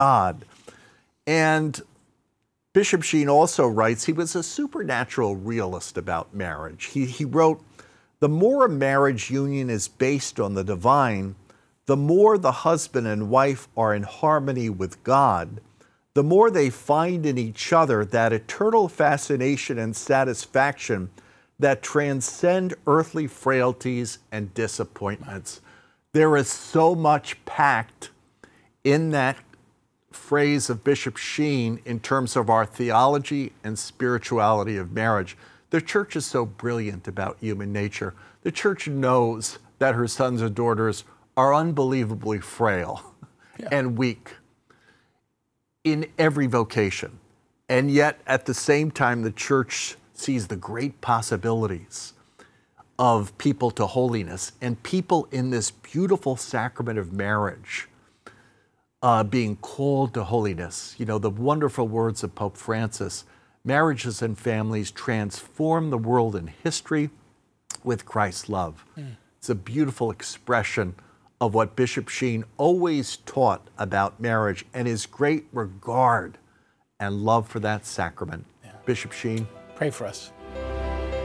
God. And Bishop Sheen also writes, he was a supernatural realist about marriage. He wrote, "The more a marriage union is based on the divine, the more the husband and wife are in harmony with God, the more they find in each other that eternal fascination and satisfaction that transcend earthly frailties and disappointments." There is so much packed in that phrase of Bishop Sheen in terms of our theology and spirituality of marriage. The church is so brilliant about human nature. The church knows that her sons and daughters are unbelievably frail and weak in every vocation. And yet, at the same time, the church sees the great possibilities of people to holiness and people in this beautiful sacrament of marriage being called to holiness. You know, the wonderful words of Pope Francis, marriages and families transform the world and history with Christ's love. It's a beautiful expression of what Bishop Sheen always taught about marriage and his great regard and love for that sacrament. Bishop Sheen. Pray for us.